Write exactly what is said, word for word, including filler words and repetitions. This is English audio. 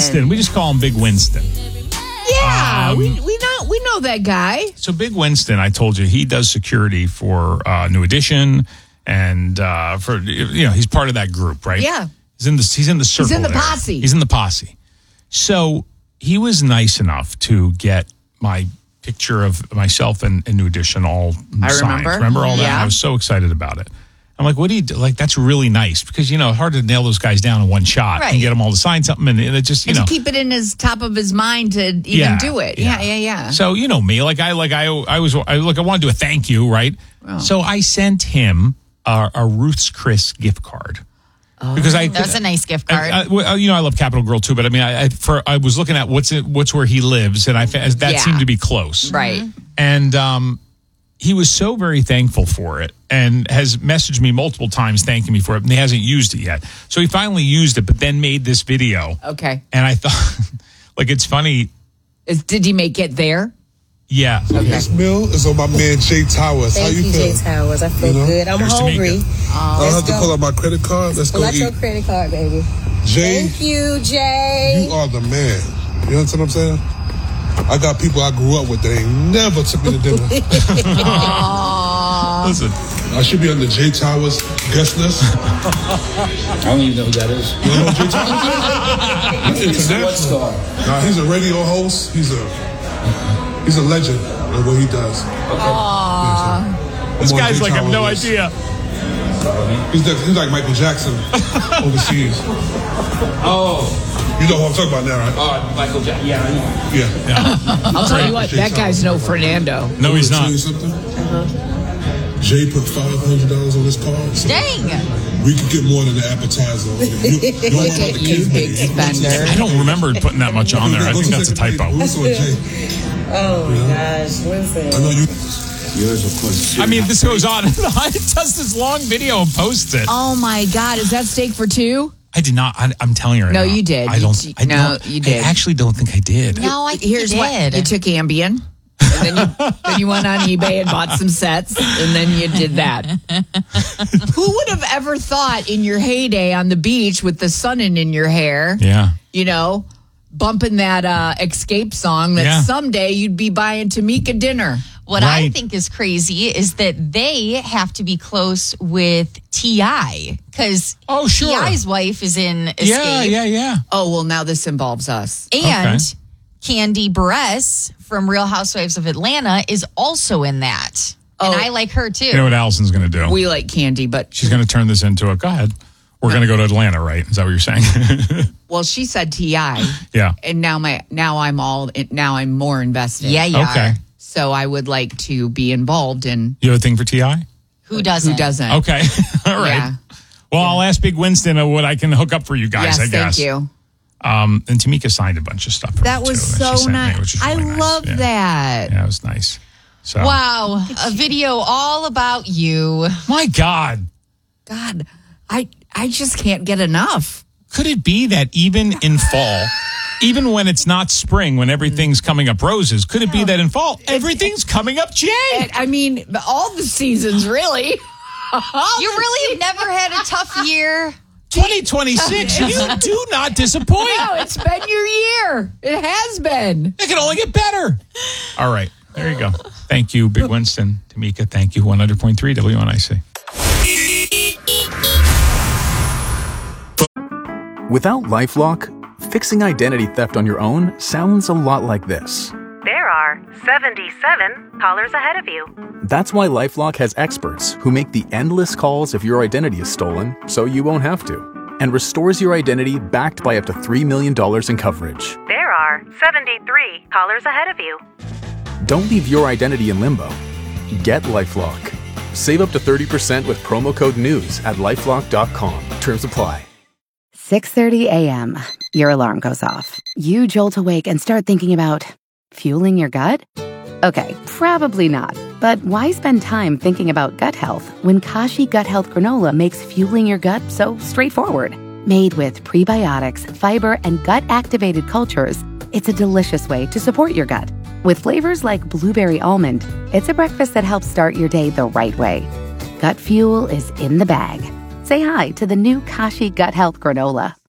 Winston. We just call him Big Winston. Yeah, Um, we we know we know that guy. So Big Winston, I told you, he does security for uh, New Edition, and uh, for you know he's part of that group, right? Yeah. He's in the he's in the circle. He's in the there. posse. He's in the posse. So he was nice enough to get my picture of myself and, and New Edition all I signed. remember. Remember all that? Yeah. I was so excited about it. I'm like, what do you do? Like, that's really nice because, you know, hard to nail those guys down in one shot Right. and get them all to sign something. And it just, you And know. to keep it in his top of his mind to even Yeah, do it. yeah. Yeah, yeah, yeah. So, you know me, like I, like I, I was, I look, I want to do a thank you, right? Oh. So I sent him a, a Ruth's Chris gift card. Because I, That was a nice gift card. I, I, well, you know, I love Capital Girl too, but I mean, I, I for I was looking at what's it, what's where he lives, and I fa- that Yeah. seemed to be close, Right. And um, he was so very thankful for it, and has messaged me multiple times thanking me for it, and he hasn't used it yet. So he finally used it, but then made this video, Okay. and I thought, like, it's funny, Is, did he make it there? yeah. This meal is on my man Jay Towers. How Thank you you, feel? Jay Towers. I feel You know? good. I'm Here's hungry. Tamika. I don't have to go. pull out my credit card. Let's Pull go out your eat. credit card, baby. Jay, Thank you, Jay. you are the man. You understand what I'm saying? I got people I grew up with that ain't never took me to dinner. Listen, I should be on the Jay Towers guest list. I don't even know who that is. You know Jay Towers? He's international. Nah, he's a radio host. He's a he's a legend at what he does. this I'm on guy's Jay like, I have no Towers' list. idea. He's like, he's like Michael Jackson overseas. Oh, You know who I'm talking about now, right? uh, Michael Jackson. Yeah. Yeah. I'll tell you what, that guy's no Fernando. No, he's Tell not. you something? Jay put five hundred dollars on his card. So Dang. we could get more than the appetizer. You, you don't Look want at the you, kids, big baby. spender. I don't remember putting that much on there. I think that's a typo. Who's on Jay? Oh, my gosh. Listen. I know you. Yours, of course. I mean, this goes on. It does this long video and posts it. Oh my God, is that steak for two? I did not. I, I'm telling you right No, now. you did. I You don't. t- I no, don't, you did. I actually don't think I did. No, I think Here's you what did. you took Ambien, and then you then you went on eBay and bought some sets, and then you did that. Who would have ever thought in your heyday on the beach with the sun in, in your hair, Yeah. you know, bumping that uh, Escape song that Yeah. someday you'd be buying Tamika dinner? What I Right. think is crazy is that they have to be close with T I because Oh, sure. T I's wife is in Escape. Yeah. Yeah. Yeah. Oh well, now this involves us. And Okay. Candy Barres from Real Housewives of Atlanta is also in that. And Oh. I like her too. You know what Allison's going to do? We like candy, but She's going to turn this into a. Go ahead. We're going to go to Atlanta, right? Is that what you're saying? well, she said T I, yeah. and now my now I'm all now I'm more invested. yeah, you Okay. are. So I would like to be involved in You have a thing for T I? Who doesn't? who doesn't. Okay. All right. Yeah. Well, I'll ask Big Winston uh, what I can hook up for you guys. Yes, I guess. thank you. Um, and Tamika signed a bunch of stuff. For That me, was too, that she so sent me, nice. which is I really nice. love Yeah. that. Yeah, it was nice. So. Wow. A video all about you. My God. God, I I just can't get enough. Could it be that even in fall, even when it's not spring, when everything's coming up roses, could it be that in fall, everything's coming up Jay? And, I mean, all the seasons, really. All You the really have never had a tough year. twenty twenty-six, you do not disappoint. No, it's been your year. It has been. It can only get better. All right. There you go. Thank you, Big Winston. Tamika, thank you. one hundred point three W N I C. Without LifeLock, fixing identity theft on your own sounds a lot like this. There are seventy-seven callers ahead of you. That's why LifeLock has experts who make the endless calls if your identity is stolen, so you won't have to, and restores your identity backed by up to three million dollars in coverage. There are seventy-three callers ahead of you. Don't leave your identity in limbo. Get LifeLock. Save up to thirty percent with promo code NEWS at lifelock dot com. Terms apply. six thirty a.m. Your alarm goes off. You jolt awake and start thinking about fueling your gut? Okay, probably not. But why spend time thinking about gut health when Kashi Gut Health Granola makes fueling your gut so straightforward? Made with prebiotics, fiber, and gut-activated cultures, it's a delicious way to support your gut. With flavors like blueberry almond, it's a breakfast that helps start your day the right way. Gut fuel is in the bag. Say hi to the new Kashi Gut Health Granola.